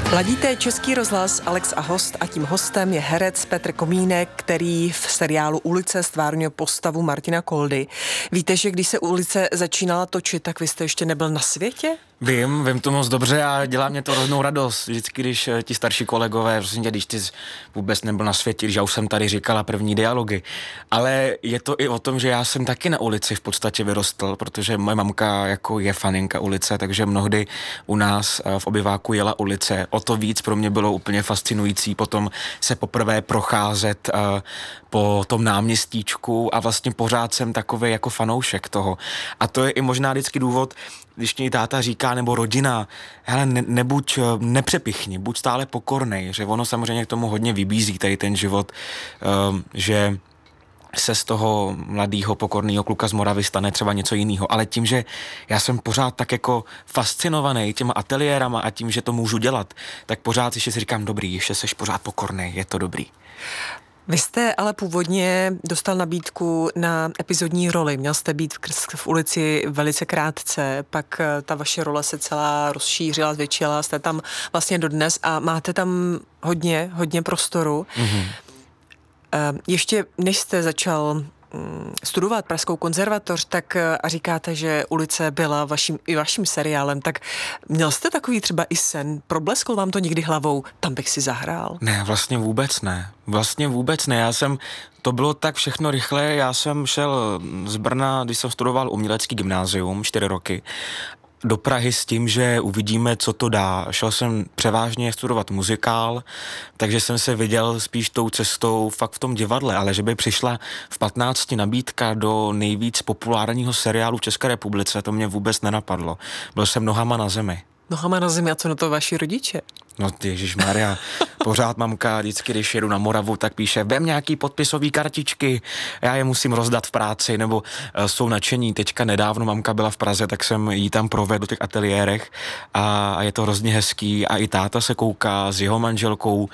Ladíte Český rozhlas, Alex a host, a tím hostem je herec Petr Komínek, který v seriálu Ulice stvárnil postavu Martina Koldy. Víte, že když se Ulice začínala točit, tak vy jste ještě nebyl na světě? Vím to moc dobře a dělá mě to hroznou radost. Vždycky, když ti starší kolegové, prosím tě, když ty vůbec nebyl na světě, když já už jsem tady říkala první dialogy. Ale je to i o tom, že já jsem taky na ulici v podstatě vyrostl, protože moje mamka jako je faninka Ulice, takže mnohdy u nás v obyváku jela Ulice. O to víc pro mě bylo úplně fascinující potom se poprvé procházet po tom náměstíčku a vlastně pořád jsem takovej jako fanoušek toho. A to je i možná vždycky důvod, když mě táta říká, nebo rodina, hele, nebuď nepřepichni, buď stále pokornej, že ono samozřejmě k tomu hodně vybízí tady ten život, že se z toho mladého pokorného kluka z Moravy stane třeba něco jiného, ale tím, že já jsem pořád tak jako fascinovaný těma ateliérama a tím, že to můžu dělat, tak pořád ještě si říkám, dobrý, ještě seš pořád pokornej, je to dobrý. Vy jste ale původně dostal nabídku na epizodní roli. Měl jste být v Ulici velice krátce, pak ta vaše role se celá rozšířila, zvětšila, jste tam vlastně dodnes a máte tam hodně prostoru. Mm-hmm. Ještě než jste začal studovat Pražskou konzervatoř, tak a říkáte, že Ulice byla vaším seriálem, tak měl jste takový třeba i sen? Probleskl vám to někdy hlavou? Tam bych si zahrál? Ne, vlastně vůbec ne. To bylo tak všechno rychle, já jsem šel z Brna, když jsem studoval umělecký gymnázium 4 roky, do Prahy s tím, že uvidíme, co to dá. Šel jsem převážně studovat muzikál, takže jsem se viděl spíš tou cestou fakt v tom divadle, ale že by přišla v 15 nabídka do nejvíc populárního seriálu v České republice, to mě vůbec nenapadlo. Byl jsem nohama na zemi. Nohama na zemi, a co na to vaši rodiče? No ježišmarja, pořád mamka vždycky, když jedu na Moravu, tak píše, vem nějaký podpisový kartičky, já je musím rozdat v práci, nebo jsou nadšení. Teďka nedávno mamka byla v Praze, tak jsem jí tam provedl v těch ateliérech a je to hrozně hezký a i táta se kouká s jeho manželkou,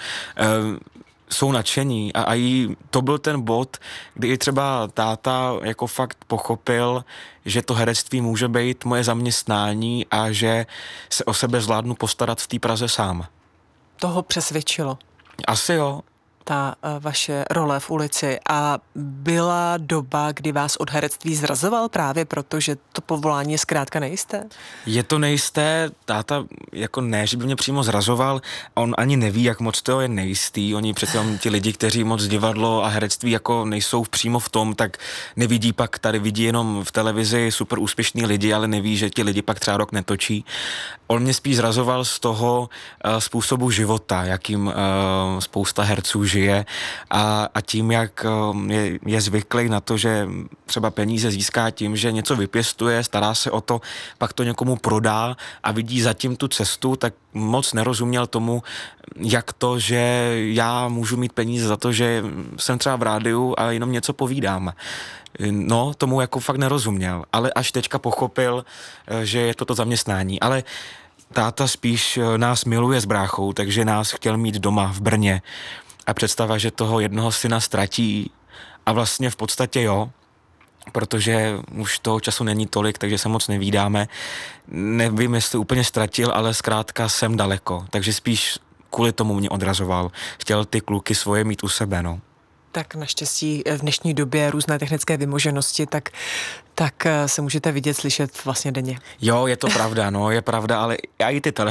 jsou nadšení a i to byl ten bod, kdy třeba táta jako fakt pochopil, že to herectví může být moje zaměstnání a že se o sebe zvládnu postarat v té Praze sám. Toho přesvědčilo? Asi jo. Ta vaše role v Ulici. A byla doba, kdy vás od herectví zrazoval právě proto, že to povolání je zkrátka nejisté? Je to nejisté, táta jako ne, že by mě přímo zrazoval, on ani neví, jak moc to je nejistý, oni přece ti lidi, kteří moc divadlo a herectví jako nejsou přímo v tom, tak nevidí pak, tady vidí jenom v televizi super úspěšný lidi, ale neví, že ti lidi pak třeba rok netočí. On mě spíš zrazoval z toho způsobu života, jakým spousta herců žije a tím, jak je zvyklý na to, že třeba peníze získá tím, že něco vypěstuje, stará se o to, pak to někomu prodá a vidí zatím tu cestu, tak moc nerozuměl tomu, jak to, že já můžu mít peníze za to, že jsem třeba v rádiu a jenom něco povídám. No, tomu jako fakt nerozuměl, ale až teďka pochopil, že je to zaměstnání, ale táta spíš nás miluje s bráchou, takže nás chtěl mít doma v Brně a představa, že toho jednoho syna ztratí a vlastně v podstatě jo, protože už toho času není tolik, takže se moc nevídáme. Nevím, jestli úplně ztratil, ale zkrátka jsem daleko, takže spíš kvůli tomu mě odrazoval. Chtěl ty kluky svoje mít u sebe, no. Tak naštěstí v dnešní době různé technické vymoženosti, tak se můžete vidět, slyšet vlastně denně. Jo, je to pravda, no, je pravda, ale já i ty